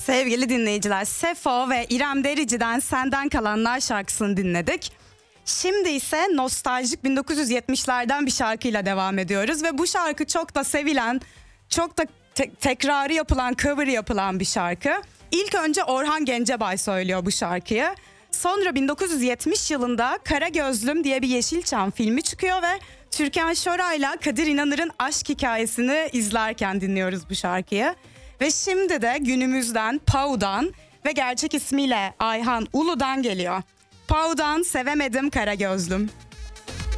Sevgili dinleyiciler, Sefo ve İrem Derici'den Senden Kalanlar şarkısını dinledik. Şimdi ise nostaljik 1970'lerden bir şarkıyla devam ediyoruz ve bu şarkı çok da sevilen, çok da tekrarı yapılan, cover yapılan bir şarkı. İlk önce Orhan Gencebay söylüyor bu şarkıyı. Sonra 1970 yılında Kara Gözlüm diye bir Yeşilçam filmi çıkıyor ve Türkan Şoray'la Kadir İnanır'ın aşk hikayesini izlerken dinliyoruz bu şarkıyı. Ve şimdi de günümüzden, Pau'dan ve gerçek ismiyle Ayhan Ulu'dan geliyor. Pau'dan Sevemedim Kara Gözlüm.